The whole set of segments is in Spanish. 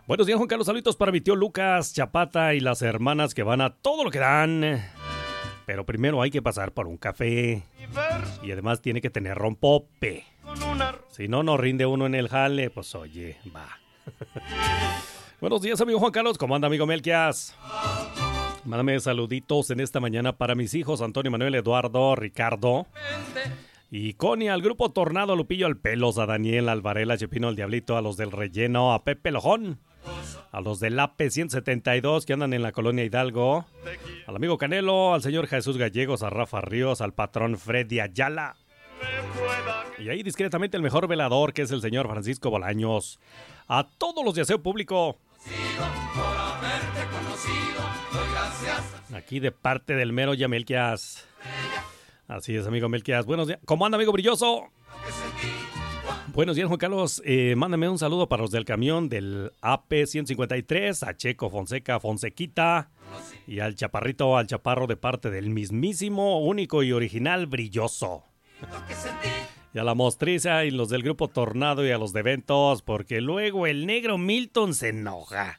Buenos días, Juan Carlos. Saluditos para mi tío Lucas, Chapata y las hermanas que van a todo lo que dan. Pero primero hay que pasar por un café. Y además tiene que tener rompope. Si no, no rinde uno en el jale. Pues oye, va. Buenos días, amigo Juan Carlos. ¿Cómo anda, amigo Melquias? Mándame saluditos en esta mañana para mis hijos Antonio, Manuel, Eduardo, Ricardo y Connie, al grupo Tornado, Lupillo, al Pelos, a Daniel, al Varela, Chepino, al Diablito, a los del Relleno, a Pepe Lojón, a los del AP 172 que andan en la colonia Hidalgo, al amigo Canelo, al señor Jesús Gallegos, a Rafa Ríos, al patrón Freddy Ayala. Y ahí discretamente el mejor velador, que es el señor Francisco Bolaños. A todos los de aseo público. Aquí de parte del mero ya Melquias. Así es, amigo Melquias. Buenos días. ¿Cómo anda, amigo Brilloso? Buenos días, Juan Carlos. Mándame un saludo para los del camión del AP 153, a Checo Fonseca, Fonsequita, y al chaparrito, al chaparro de parte del mismísimo, único y original Brilloso. Y a la mostriza y los del grupo Tornado y a los de eventos, porque luego el negro Milton se enoja.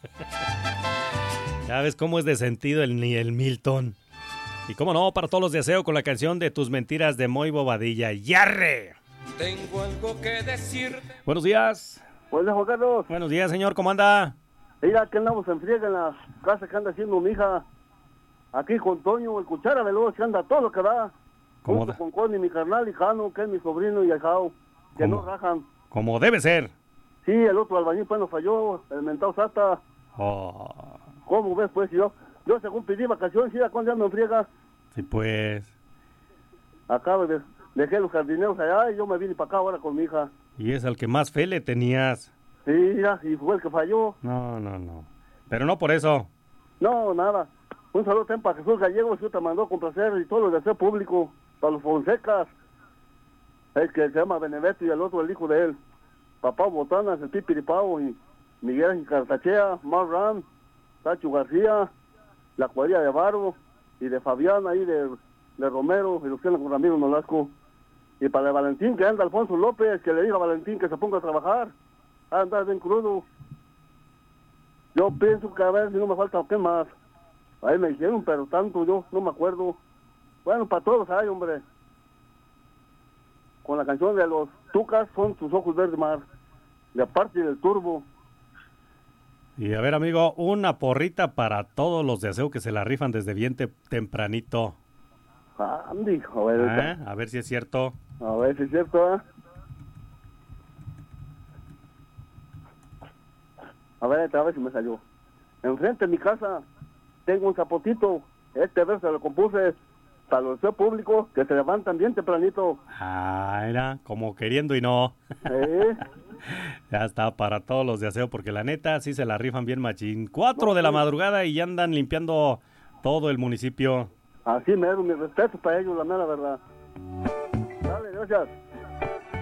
Ya ves cómo es de sentido el Milton. Y cómo no, para todos los de aseo con la canción de Tus Mentiras de Moy Bobadilla. ¡Yarre! Tengo algo que decirte. Buenos días. Buenos días, Juan Carlos. Buenos días, señor. ¿Cómo anda? Mira, que andamos en friega en la casa que anda haciendo mi hija. Aquí con Toño, el cuchara de luz, que anda todo lo que da. ¿Cómo Junto con Connie, mi carnal y Jano, que es mi sobrino y Ajao, que ¿Cómo? no rajan. Como debe ser. Sí, el otro albañil pues nos falló, el mentado Sata. Oh, ¿Cómo ves pues? Yo según pedí vacaciones, ¿sí? ¿Cuándo ando en friega? sí, pues. Acá dejé los jardineros allá y yo me vine para acá ahora con mi hija. Y es al que más fe le tenías. Sí, ya, y fue el que falló. No. Pero no por eso. No, nada. Un saludo también para Jesús Gallegos, que te mandó a complacer y todo lo de hacer público. Para los Fonsecas. Es que se llama Beneveto y el otro el hijo de él. Papá Botanas, el Pipiripao y Miguel Cartachea, Marran, Tacho García, la cuadrilla de Varo y de Fabián ahí de Romero y los que andan con Ramiro Nolasco. Y para el Valentín que anda Alfonso López, que le diga a Valentín que se ponga a trabajar. Anda bien crudo. Yo pienso que a ver si no me falta qué más. Ahí me dijeron, pero tanto yo no me acuerdo. Bueno, para todos hay, hombre. Con la canción de los Tucas, son tus ojos verde mar. De aparte del turbo. Y a ver, amigo, una porrita para todos los de aseo que se la rifan desde bien tempranito. Andy, A ver si es cierto. A ver si es cierto, ¿eh? A ver si me salió. Enfrente de mi casa tengo un zapotito. Este verso se lo compuse para los de público que se levantan bien tempranito. Era como queriendo y no. Ya está, para todos los de aseo, porque la neta sí se la rifan bien machín. 4 de la madrugada y ya andan limpiando todo el municipio. Así mero, mi respeto para ellos, la mera verdad. Dale, gracias.